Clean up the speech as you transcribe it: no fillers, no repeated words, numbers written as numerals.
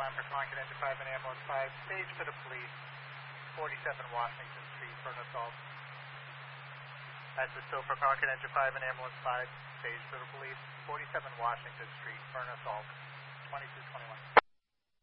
for Concord Engine 5 and Ambulance 5, stage for the police, 47 Washington Street, Furnace Salt. That's the still for Concord Engine 5 and Ambulance 5, stage for the police, 47 Washington Street, Furnace Salt, 2221.